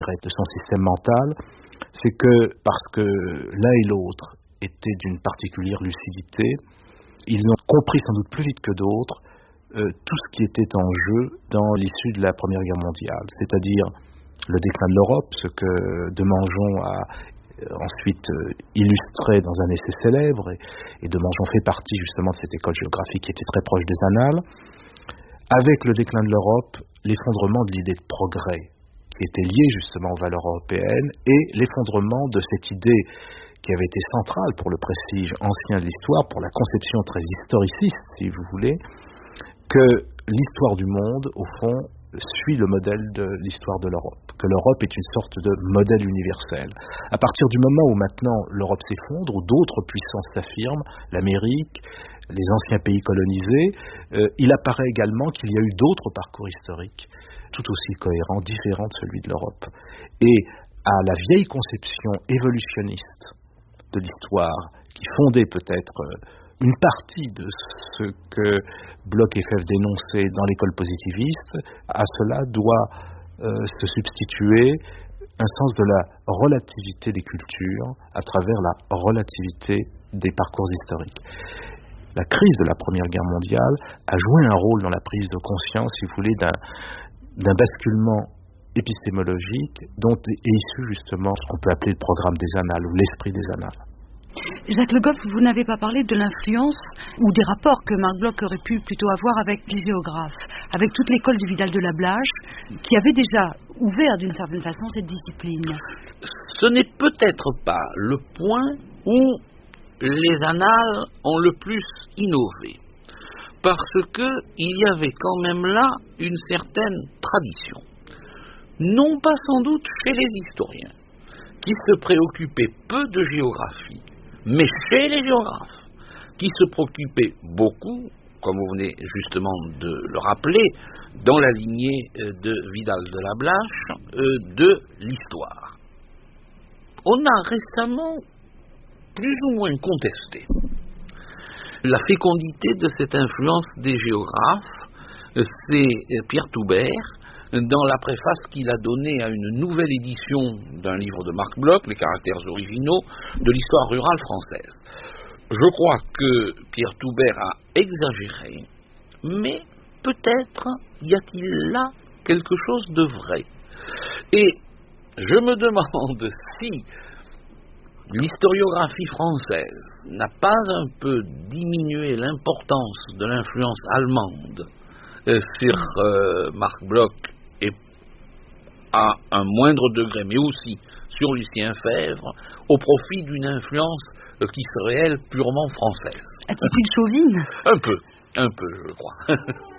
dirais, de son système mental, c'est que parce que l'un et l'autre étaient d'une particulière lucidité, ils ont compris sans doute plus vite que d'autres tout ce qui était en jeu dans l'issue de la Première Guerre mondiale, c'est-à-dire le déclin de l'Europe, ce que Demangeon a ensuite illustré dans un essai célèbre, et Demangeon fait partie justement de cette école géographique qui était très proche des Annales. Avec le déclin de l'Europe, l'effondrement de l'idée de progrès, qui était liée justement aux valeurs européennes, et l'effondrement de cette idée qui avait été centrale pour le prestige ancien de l'histoire, pour la conception très historiciste, si vous voulez, que l'histoire du monde, au fond, suit le modèle de l'histoire de l'Europe, que l'Europe est une sorte de modèle universel. À partir du moment où maintenant l'Europe s'effondre, où d'autres puissances s'affirment, l'Amérique, les anciens pays colonisés, il apparaît également qu'il y a eu d'autres parcours historiques, tout aussi cohérents, différents de celui de l'Europe. Et à la vieille conception évolutionniste de l'histoire, qui fondait peut-être une partie de ce que Bloch et Febvre dénonçaient dans l'école positiviste, à cela doit se substituer un sens de la relativité des cultures à travers la relativité des parcours historiques. La crise de la Première Guerre mondiale a joué un rôle dans la prise de conscience, si vous voulez, d'un basculement épistémologique dont est issu justement ce qu'on peut appeler le programme des Annales ou l'esprit des Annales. Jacques Le Goff, vous n'avez pas parlé de l'influence ou des rapports que Marc Bloch aurait pu plutôt avoir avec les géographes, avec toute l'école du Vidal de la Blache, qui avait déjà ouvert d'une certaine façon cette discipline. Ce n'est peut-être pas le point où les Annales ont le plus innové, parce qu'il y avait quand même là une certaine tradition, non pas sans doute chez les historiens, qui se préoccupaient peu de géographie, mais chez les géographes, qui se préoccupaient beaucoup, comme vous venez justement de le rappeler, dans la lignée de Vidal de la Blache, de l'histoire. On a récemment plus ou moins contesté la fécondité de cette influence des géographes. C'est Pierre Toubert, dans la préface qu'il a donnée à une nouvelle édition d'un livre de Marc Bloch, Les caractères originaux de l'histoire rurale française. Je crois que Pierre Toubert a exagéré, mais peut-être y a-t-il là quelque chose de vrai. Et je me demande si l'historiographie française n'a pas un peu diminué l'importance de l'influence allemande sur Marc Bloch, et à un moindre degré, mais aussi sur Lucien Febvre, au profit d'une influence qui serait, elle, purement française. Attitude chauvine ? Un peu, je crois.